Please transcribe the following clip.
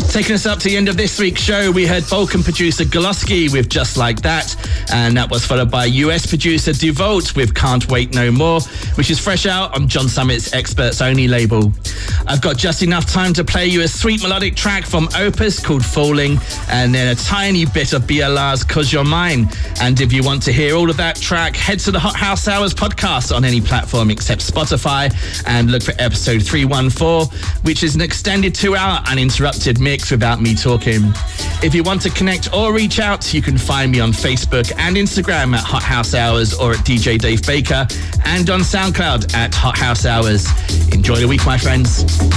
Taking us up to the end of this week's show, we heard Balkan producer Goloski with Just Like That, and that was followed by US producer Devolt with Can't Wait No More, which is fresh out on John Summit's Experts Only label. I've got just enough time to play you a sweet melodic track from Opus called Falling, and then a tiny bit of BLR's 'Cause You're Mine. And if you want to hear all of that track, head to the Hot House Hours podcast on any platform except Spotify and look for episode 314, which is an extended 2-hour uninterrupted mix without me talking. If you want to connect or reach out, you can find me on Facebook and Instagram at Hot House Hours or at DJ Dave Baker, and on SoundCloud at Hot House Hours. Enjoy the week, my friends.